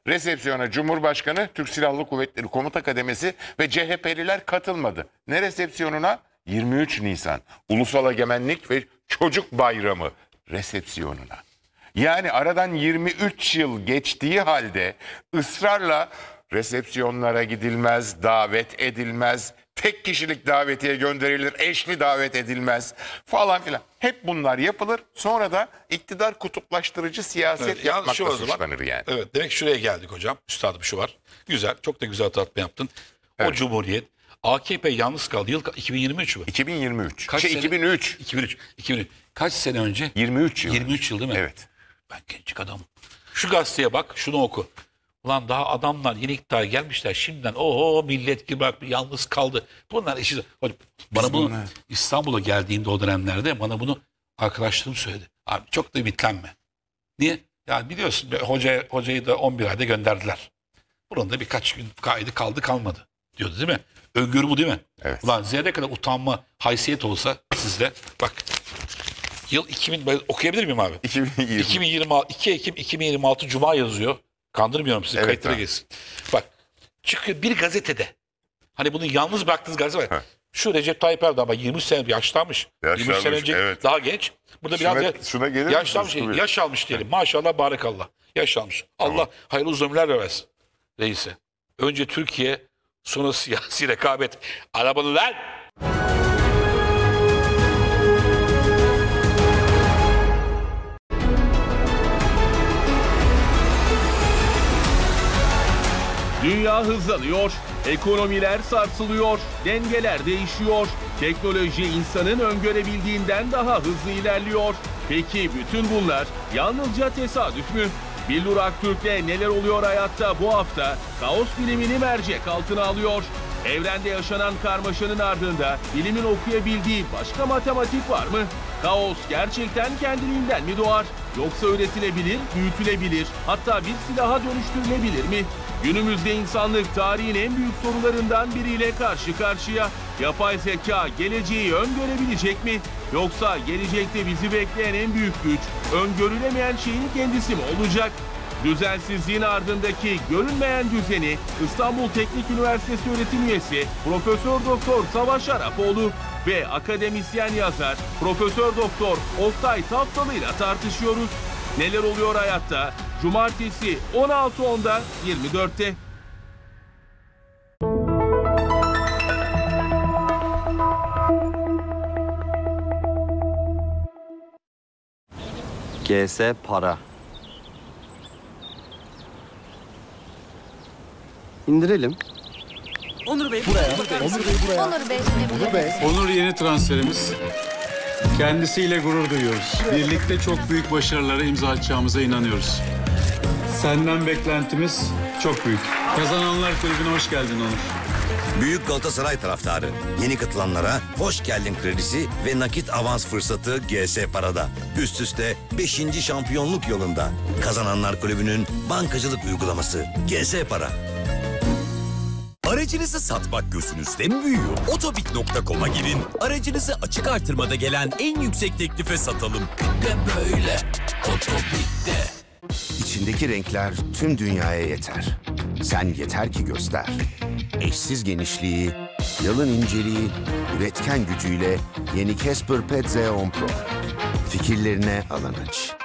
Resepsiyona Cumhurbaşkanı, Türk Silahlı Kuvvetleri Komuta Kademesi ve CHP'liler katılmadı. Ne resepsiyonuna? 23 Nisan Ulusal Egemenlik ve Çocuk Bayramı resepsiyonuna. Yani aradan 23 yıl geçtiği halde ısrarla resepsiyonlara gidilmez, davet edilmez, tek kişilik davetiye gönderilir, eşli davet edilmez falan filan. Hep bunlar yapılır. Sonra da iktidar kutuplaştırıcı siyaset yapmakla suçlanır yani. Evet, demek ki şuraya geldik hocam. Üstadım şu var. Güzel, çok da güzel hatırlatma yaptın. O Evet. Cumhuriyet, AKP yalnız kaldı. Yıl 2023 mü? 2023. Kaç sene? 2003. 2003. Kaç sene önce? 23 yıl. 23 yıl değil mi? Evet. Ben genç adamım. Şu gazeteye bak, şunu oku. Ulan daha adamlar yeni iktidara gelmişler. Şimdiden oho millet gibi bak yalnız kaldı. Bunlar işi... Bana bunu İstanbul'a geldiğimde o dönemlerde bana bunu arkadaşlarım söyledi. Abi çok da ümitlenme. Niye? Yani biliyorsun hocayı da 11 ayda gönderdiler. Bunun da birkaç gün kaydı kaldı kalmadı diyordu değil mi? Öngörü bu değil mi? Evet. Ulan zerre kadar utanma haysiyet olsa sizde bak yıl 2000 ben okuyabilir miyim abi? 2026 2 Ekim 2026 Cuma yazıyor. Kandırmıyorum sizi, Evet, kayıtlara ha. geçsin. Bak çıkıyor bir gazetede. Hani bunu yalnız bıraktığınız gazete var. Şu Recep Tayyip Erdoğan bak 23 sene yaşlanmış. 23 sene önce evet. daha genç. Burada Şuna gelir misiniz? yaşlanmış, yaş almış diyelim. Maşallah barakallah. Yaş almış. Allah hayırlı uzun ömürler versin reise. Önce Türkiye, sonra siyasi rekabet. Arabanı lan! Dünya hızlanıyor, ekonomiler sarsılıyor, dengeler değişiyor. Teknoloji insanın öngörebildiğinden daha hızlı ilerliyor. Peki bütün bunlar yalnızca tesadüf mü? Billur Aktürk'le neler oluyor hayatta bu hafta kaos bilimini mercek altına alıyor. Evrende yaşanan karmaşanın ardında bilimin okuyabildiği başka matematik var mı? Kaos gerçekten kendiliğinden mi doğar? Yoksa üretilebilir, büyütülebilir, hatta bir silaha dönüştürülebilir mi? Günümüzde insanlık tarihin en büyük sorularından biriyle karşı karşıya. Yapay zeka geleceği öngörebilecek mi? Yoksa gelecekte bizi bekleyen en büyük güç öngörülemeyen şeyin kendisi mi olacak? Düzensizliğin ardındaki görünmeyen düzeni İstanbul Teknik Üniversitesi öğretim üyesi Profesör Doktor Savaş Arapoğlu ve akademisyen yazar Profesör Doktor Oktay Taftalı ile tartışıyoruz. Neler oluyor hayatta? Cumartesi 16.10'da 24'te. GS para. İndirelim. Onur Bey. Onur yeni transferimiz. Kendisiyle gurur duyuyoruz. Birlikte çok büyük başarılara imza atacağımıza inanıyoruz. Senden beklentimiz çok büyük. Kazananlar Kulübü'ne hoş geldin Onur. Büyük Galatasaray taraftarı. Yeni katılanlara hoş geldin kredisi ve nakit avans fırsatı GS Para'da. Üst üste 5. şampiyonluk yolunda. Kazananlar Kulübü'nün bankacılık uygulaması GS Para. Aracınızı satmak gözünüzde mi büyüyor? Otobik.com'a girin. Aracınızı açık artırmada gelen en yüksek teklife satalım. Bir de böyle. Otobik'te. İçindeki renkler tüm dünyaya yeter. Sen yeter ki göster. Eşsiz genişliği, yalın inceliği, üretken gücüyle yeni Casper Pet Z10 Pro. Fikirlerine alan aç.